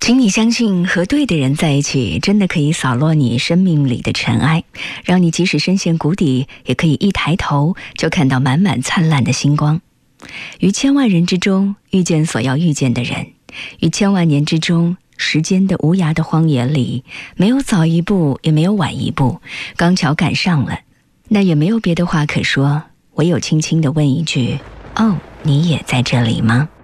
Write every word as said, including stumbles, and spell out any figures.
请你相信，和对的人在一起，真的可以扫落你生命里的尘埃，让你即使深陷谷底，也可以一抬头就看到满满灿烂的星光。于千万人之中遇见所要遇见的人，于千万年之中时间的无涯的荒野里，没有早一步，也没有晚一步，刚巧赶上了，那也没有别的话可说，唯有轻轻地问一句：哦，你也在这里吗？